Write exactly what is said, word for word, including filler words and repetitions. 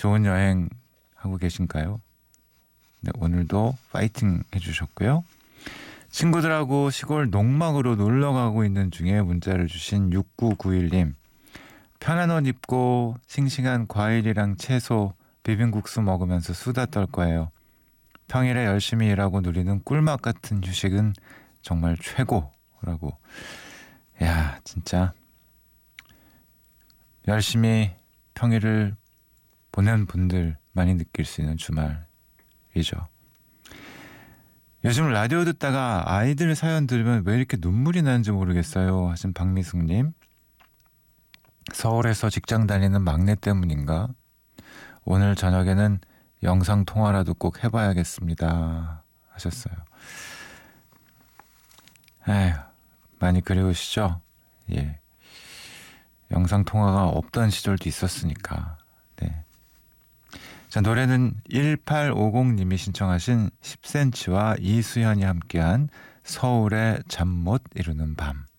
좋은 여행 하고 계신가요? 네, 오늘도 파이팅 해주셨고요. 친구들하고 시골 농막으로 놀러가고 있는 중에 문자를 주신 육구구일 님. 편한 옷 입고 싱싱한 과일이랑 채소, 비빔국수 먹으면서 수다 떨 거예요. 평일에 열심히 일하고 누리는 꿀맛 같은 휴식은 정말 최고라고. 야, 진짜 열심히 평일을 보낸 분들 많이 느낄 수 있는 주말이죠. 요즘 라디오 듣다가 아이들 사연 들으면 왜 이렇게 눈물이 나는지 모르겠어요 하신 박미숙님. 서울에서 직장 다니는 막내 때문인가? 오늘 저녁에는 영상통화라도 꼭 해봐야겠습니다 하셨어요. 에휴, 많이 그리우시죠? 예. 영상통화가 없던 시절도 있었으니까. 네. 자, 노래는 일팔오공 님이 신청하신 십 센치와 이수현이 함께한 서울의 잠 못 이루는 밤.